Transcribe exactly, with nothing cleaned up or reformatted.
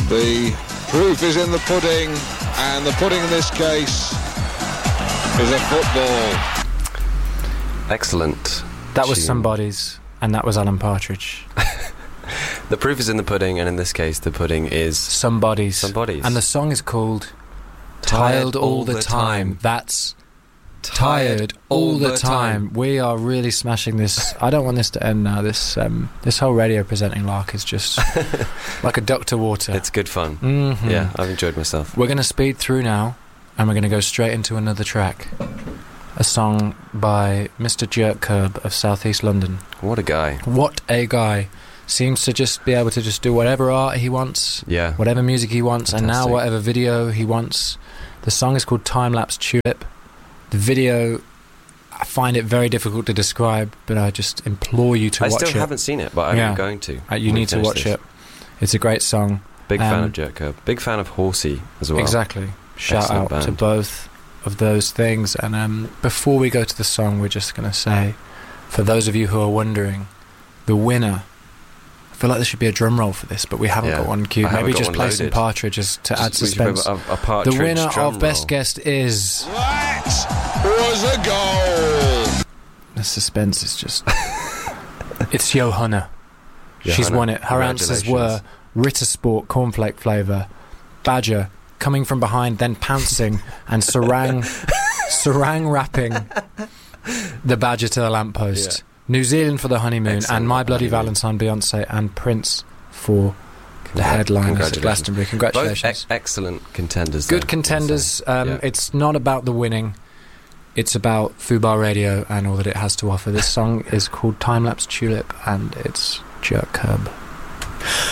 The proof is in the pudding, and the pudding in this case is a football. Excellent. That was tune. Somebody's, and that was Alan Partridge. The proof is in the pudding, and in this case, the pudding is Somebody's. Somebody's. And the song is called Tired All the Time. That's Tired All the Time. We are really smashing this. I don't want this to end now. This um, this whole radio presenting lark is just like a duck to water. It's good fun. Mm-hmm. Yeah, I've enjoyed myself. We're going to speed through now, and we're going to go straight into another track. A song by Mister Jerk Curb of South East London. What a guy. What a guy. Seems to just be able to just do whatever art he wants, Yeah. whatever music he wants, Fantastic. and now whatever video he wants. The song is called Time Lapse Tulip. The video, I find it very difficult to describe, but I just implore you to I watch it. still haven't seen it, but I'm Yeah. going to. Uh, you when we need to finish watch this. it. It's a great song. Big fan Um, of Jerk Curb. Big fan of Horsey as well. Exactly. Shout Excellent out band. to both of those things. And um, before we go to the song, we're just going to say, for those of you who are wondering, the winner, I feel like there should be a drum roll for this, but we haven't Yeah, got one queued. I haven't Maybe got just one play some loaded. Partridges to add Just- we should have suspense. A, a Partridge The winner drum of Best roll. Guest is... That was a goal. The suspense is just... It's Johanna. She's Johanna, won it. Her answers were congratulations. Ritter Sport, cornflake flavour, Badger, coming from behind, then pouncing, and sarang, sarang wrapping the Badger to the lamppost. Yeah. New Zealand for the honeymoon, Excellent and My Bloody honeymoon. Valentine, Beyonce, and Prince for the Congra- headliners at congratulations. Glastonbury. Both Congratulations. ex- excellent contenders. Good though, contenders. I'd say. Um, Yeah. It's not about the winning. It's about Fubar Radio and all that it has to offer. This song is called Time Lapse Tulip, and it's Jerk Curb.